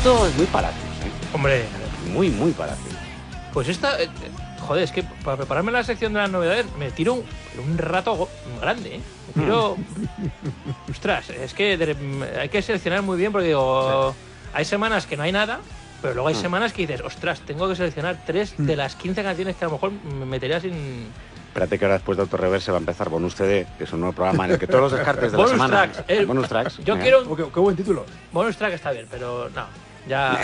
esto es muy para ti, ¿eh? Hombre, Muy, muy para ti. pues esta... joder, es que para prepararme la sección de las novedades me tiro un rato grande, ¿eh? Me tiro... Ostras, es que hay que seleccionar muy bien porque digo, hay semanas que no hay nada, pero luego hay semanas que dices, ostras, tengo que seleccionar 3 de las 15 canciones que a lo mejor me metería sin... Espérate que ahora después de Autoreverse va a empezar Bonus CD, que es un nuevo programa en el que todos los descartes de la Bonus semana... tracks, Bonus tracks. Yo quiero un Qué buen título. bonus track, está bien, pero no, ya...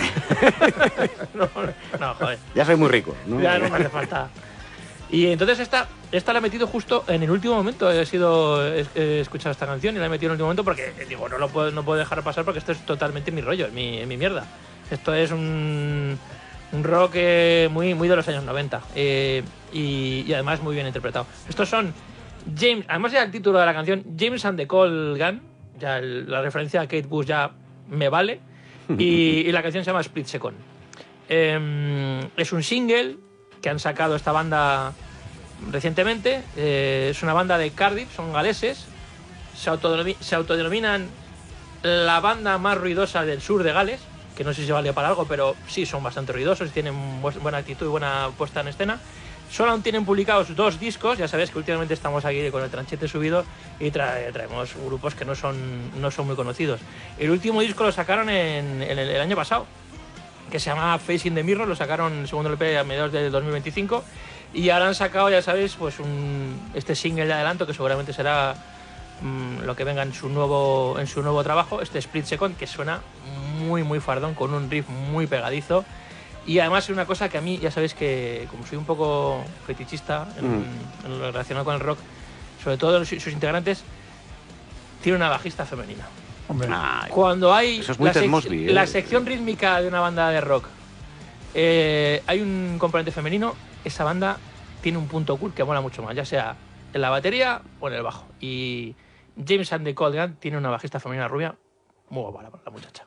no, joder. Ya soy muy rico, ¿no? Ya no me hace falta. Y entonces esta la he metido justo en el último momento. He escuchado esta canción y la he metido en el último momento porque digo, no puedo dejar pasar porque esto es totalmente mi rollo, es mi mierda. Esto es un rock muy, muy de los años 90 y además muy bien interpretado. Estos son James, además ya el título de la canción, James and the Cold Gun, ya la referencia a Kate Bush ya me vale, y la canción se llama Split Second. Es un single que han sacado esta banda recientemente. Es una banda de Cardiff, son galeses, se autodenominan la banda más ruidosa del sur de Gales, que no sé si vale para algo, pero sí son bastante ruidosos y tienen buena actitud y buena puesta en escena. Solo aún tienen publicados 2 discos, ya sabéis que últimamente estamos aquí con el tranchete subido y traemos grupos que no son muy conocidos. El último disco lo sacaron en el año pasado, que se llama Facing the Mirror, lo sacaron el segundo LP a mediados del 2025 y ahora han sacado, ya sabéis, pues este single de adelanto que seguramente será lo que venga en su nuevo trabajo, este Split Second, que suena muy muy fardón, con un riff muy pegadizo. Y además es una cosa que a mí, ya sabéis que como soy un poco fetichista en lo relacionado con el rock, sobre todo sus integrantes, tiene una bajista femenina. Hombre. Cuando hay eso es muy Ted Mosby, la sección rítmica de una banda de rock, hay un componente femenino, esa banda tiene un punto cool que mola mucho más, ya sea en la batería o en el bajo. Y James and the Cold Gun tiene una bajista femenina rubia muy guapa la muchacha.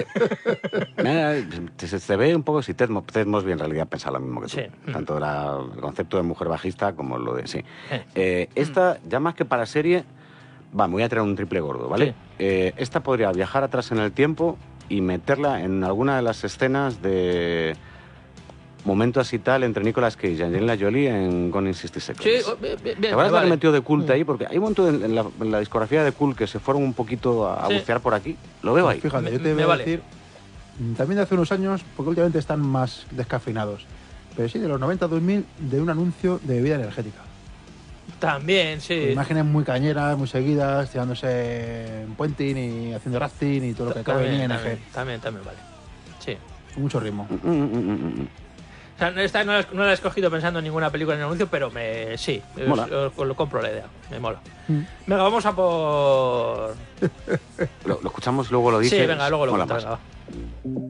Se ve un poco si Ted Mosby en realidad piensa lo mismo que tú. Sí. Tanto el concepto de mujer bajista como lo de... Sí. Esta, ya más que para serie... me voy a traer un triple gordo, ¿vale? Sí. Esta podría viajar atrás en el tiempo y meterla en alguna de las escenas de momentos y tal entre Nicolas Cage y Angelina Jolie en Gone in 60 Seconds. Sí, bien, ¿Te acuerdas la que metió de Cult Mm. ahí? Porque hay un montón en la discografía de Cult que se fueron un poquito a Sí. bucear por aquí. Lo veo ahí. Fíjate, yo te Me voy a vale. decir, también de hace unos años, porque últimamente están más descafeinados, pero sí, de los 90-2000, de un anuncio de bebida energética. También, sí. Con imágenes muy cañeras, muy seguidas, tirándose en puenting y haciendo rafting y todo lo que cabe en ING. También vale. Sí. Con mucho ritmo. O sea, esta no la he escogido pensando en ninguna película en el anuncio, pero sí, Mola. lo compro la idea, me mola. Mm. Venga, vamos a por... Lo escuchamos, luego lo dices. Sí, venga, luego lo Mola cuento, más. venga, va.